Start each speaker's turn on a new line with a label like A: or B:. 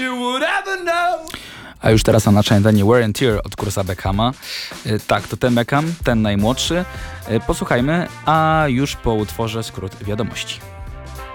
A: you would ever know.
B: A już teraz na naszej antenie Wear and Tear od Kursa Beckhama. Tak, to ten Beckham, ten najmłodszy. Posłuchajmy, a już po utworze skrót wiadomości.